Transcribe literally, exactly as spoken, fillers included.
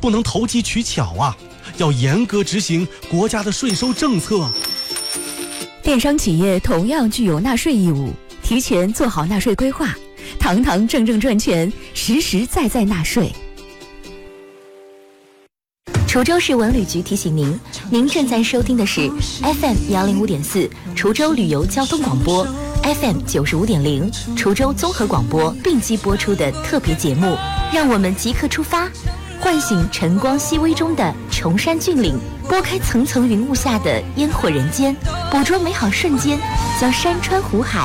不能投机取巧啊，要严格执行国家的税收政策。 电商企业同样具有纳税义务，提前做好纳税规划，堂堂正正赚钱，实实在在纳税。 滁州市文旅局提醒您，您正在收听的是 F M 幺零五点四滁州旅游交通广播 ，F M 九十五点零滁州综合广播并机播出的特别节目。让我们即刻出发，唤醒晨光熹微中的崇山峻岭，拨开层层云雾下的烟火人间，捕捉美好瞬间，将山川湖海